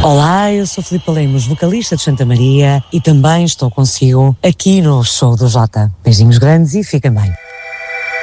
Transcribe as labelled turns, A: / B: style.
A: Olá, eu sou Filipe Lemos, vocalista de Santa Maria, e também estou consigo aqui no show do Jota. Beijinhos grandes e fiquem bem.